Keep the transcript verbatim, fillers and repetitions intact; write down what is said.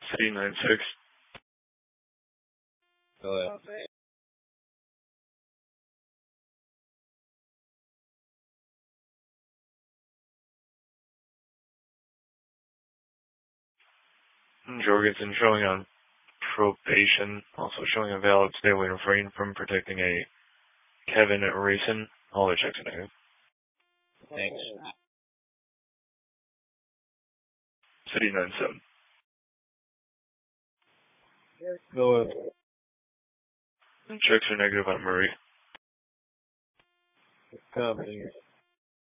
City nine six. Go ahead. Jorgensen showing on probation, also showing a valid stay away refrain from protecting a Kevin Racing. All their checks are negative. Thanks. City nine seven. Go ahead. Checks are negative on Murray. Copy.